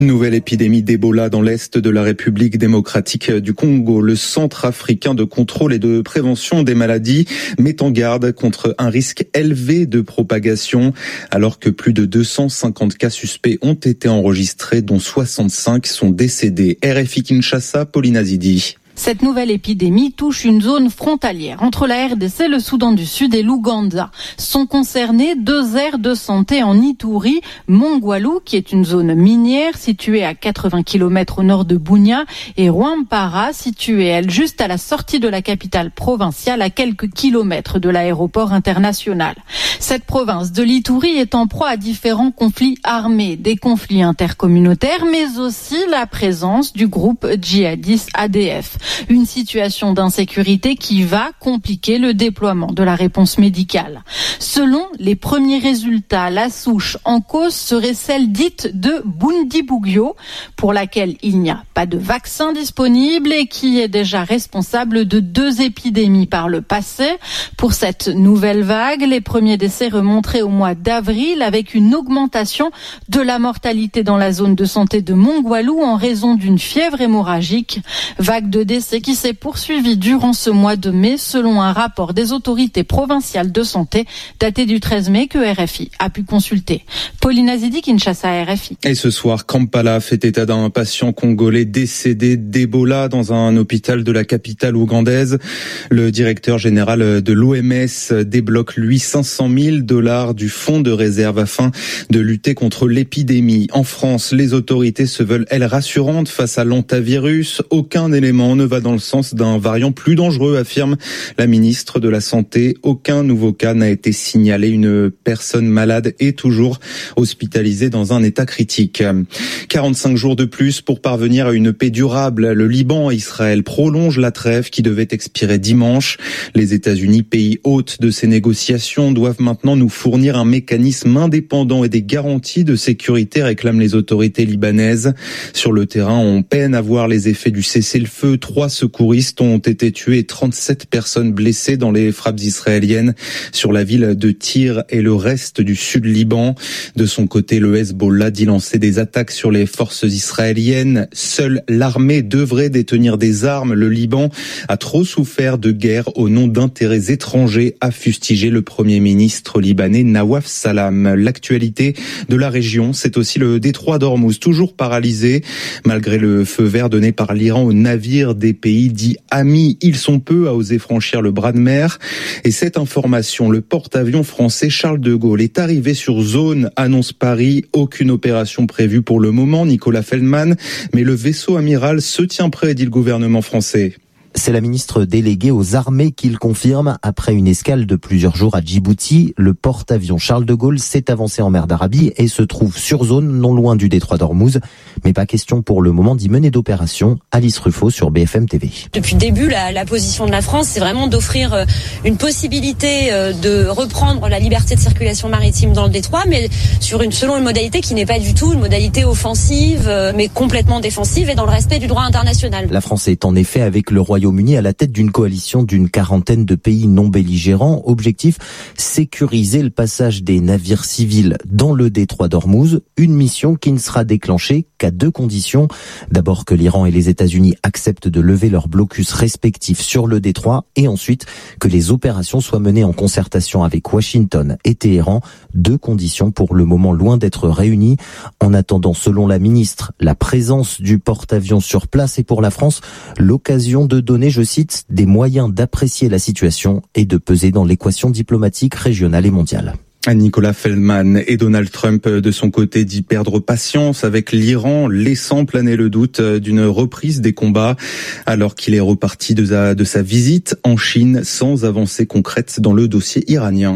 Nouvelle épidémie d'Ebola dans l'est de la République démocratique du Congo. Le Centre africain de contrôle et de prévention des maladies met en garde contre un risque élevé de propagation, alors que plus de 250 cas suspects ont été enregistrés, dont 65 sont décédés. RFI Kinshasa, Pauline Azidi. Cette nouvelle épidémie touche une zone frontalière entre la RDC, le Soudan du Sud et l'Ouganda. Sont concernées 2 aires de santé en Ituri, Mongwalu, qui est une zone minière située à 80 km au nord de Bunia, et Rwampara, située, elle, juste à la sortie de la capitale provinciale, à quelques kilomètres de l'aéroport international. Cette province de l'Ituri est en proie à différents conflits armés, des conflits intercommunautaires, mais aussi la présence du groupe djihadiste ADF. Une situation d'insécurité qui va compliquer le déploiement de la réponse médicale. Selon les premiers résultats, la souche en cause serait celle dite de Bundibugyo, pour laquelle il n'y a pas de vaccin disponible et qui est déjà responsable de 2 épidémies par le passé. Pour cette nouvelle vague, les premiers décès remonteraient au mois d'avril avec une augmentation de la mortalité dans la zone de santé de Mongwalu en raison d'une fièvre hémorragique. Vague de décès qui s'est poursuivi durant ce mois de mai, selon un rapport des autorités provinciales de santé daté du 13 mai que RFI a pu consulter. Pauline Azidi, Kinshasa, RFI. Et ce soir, Kampala fait état d'un patient congolais décédé d'Ebola dans un hôpital de la capitale ougandaise. Le directeur général de l'OMS débloque, lui, $500 000 du fonds de réserve afin de lutter contre l'épidémie. En France, les autorités se veulent, elles, rassurantes face à l'hantavirus. Aucun élément ne va dans le sens d'un variant plus dangereux, affirme la ministre de la Santé. Aucun nouveau cas n'a été signalé. Une personne malade est toujours hospitalisée dans un état critique. 45 jours de plus pour parvenir à une paix durable. Le Liban et Israël prolongent la trêve qui devait expirer dimanche. Les États-Unis, pays hôtes de ces négociations, doivent maintenant nous fournir un mécanisme indépendant et des garanties de sécurité, réclament les autorités libanaises. Sur le terrain, on peine à voir les effets du cessez-le-feu. 3 secouristes ont été tués et 37 personnes blessées dans les frappes israéliennes sur la ville de Tyr et le reste du sud Liban. De son côté, le Hezbollah dit lancer des attaques sur les forces israéliennes. Seule l'armée devrait détenir des armes. Le Liban a trop souffert de guerre au nom d'intérêts étrangers, a fustigé le Premier ministre libanais Nawaf Salam. L'actualité de la région, c'est aussi le détroit d'Ormuz, toujours paralysé malgré le feu vert donné par l'Iran aux navires des pays dits amis. Ils sont peu à oser franchir le bras de mer. Et cette information, le porte-avions français Charles de Gaulle est arrivé sur zone, annonce Paris. Aucune opération prévue pour le moment, Nicolas Feldman, mais le vaisseau amiral se tient prêt, dit le gouvernement français. C'est la ministre déléguée aux armées qui le confirme. Après une escale de plusieurs jours à Djibouti, le porte-avions Charles de Gaulle s'est avancé en mer d'Arabie et se trouve sur zone, non loin du détroit d'Ormuz. Mais pas question pour le moment d'y mener d'opération. Alice Ruffo sur BFM TV. Depuis le début, la position de la France, c'est vraiment d'offrir une possibilité de reprendre la liberté de circulation maritime dans le détroit, mais selon une modalité qui n'est pas du tout une modalité offensive, mais complètement défensive et dans le respect du droit international. La France est en effet avec le Royaume-Uni à la tête d'une coalition d'une 40aine de pays non belligérants. Objectif, sécuriser le passage des navires civils dans le détroit d'Ormuz. Une mission qui ne sera déclenchée qu'à 2 conditions. D'abord que l'Iran et les États-Unis acceptent de lever leurs blocus respectifs sur le détroit et ensuite que les opérations soient menées en concertation avec Washington et Téhéran. 2 conditions pour le moment loin d'être réunies. En attendant, selon la ministre, la présence du porte-avions sur place est pour la France l'occasion de donner, je cite, des moyens d'apprécier la situation et de peser dans l'équation diplomatique régionale et mondiale. Nicolas Feldman et Donald Trump, de son côté, dit perdre patience avec l'Iran, laissant planer le doute d'une reprise des combats, alors qu'il est reparti de sa visite en Chine sans avancée concrète dans le dossier iranien.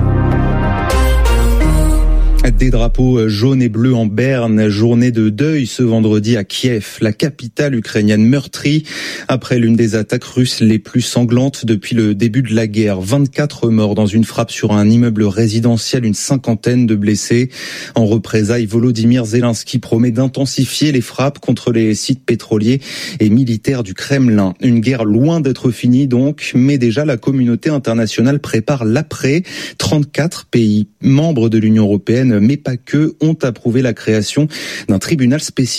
Des drapeaux jaunes et bleus en berne, journée de deuil ce vendredi à Kiev, la capitale ukrainienne meurtrie après l'une des attaques russes les plus sanglantes depuis le début de la guerre. 24 morts dans une frappe sur un immeuble résidentiel, une 50aine de blessés. En représailles, Volodymyr Zelensky promet d'intensifier les frappes contre les sites pétroliers et militaires du Kremlin. Une guerre loin d'être finie donc, mais déjà la communauté internationale prépare l'après. 34 pays membres de l'Union européenne mais pas que, ont approuvé la création d'un tribunal spécial